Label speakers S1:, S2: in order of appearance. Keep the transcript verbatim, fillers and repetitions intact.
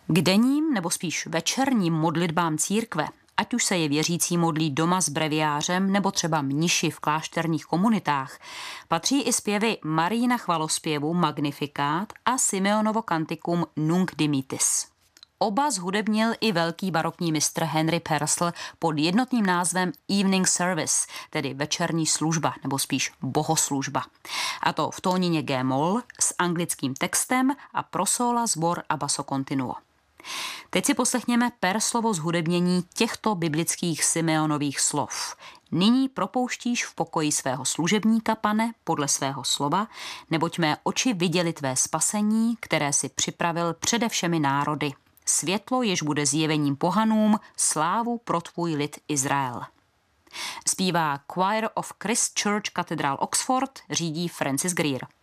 S1: K denním nebo spíš večerním modlitbám církve, ať už se je věřící modlí doma s breviářem nebo třeba mniši v klášterních komunitách, patří i zpěvy Marijina chvalospěvu Magnificat a Simeonovo kantikum Nunc dimittis. Oba zhudebnil i velký barokní mistr Henry Purcell pod jednotným názvem Evening Service, tedy večerní služba nebo spíš bohoslužba. A to v tónině G-moll s anglickým textem a pro sóla, sbor a basso continuo. Teď si poslechněme Purcellovo zhudebnění těchto biblických Simeonových slov. Nyní propouštíš v pokoji svého služebníka, Pane, podle svého slova, neboť mé oči viděly tvé spasení, které si připravil přede všemi národy. Světlo, jež bude zjevením pohanům, slávu pro tvůj lid Izrael. Zpívá Choir of Christ Church Cathedral Oxford, řídí Francis Greer.